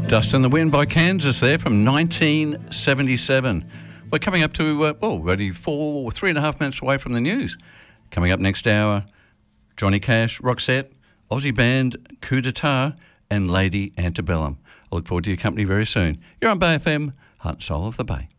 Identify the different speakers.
Speaker 1: Dust in the Wind by Kansas there from 1977. We're coming up to, already 3.5 minutes away from the news. Coming up next hour, Johnny Cash, Roxette, Aussie band Coup d'etat and Lady Antebellum. I look forward to your company very soon. You're on Bay FM, heart and soul of the Bay.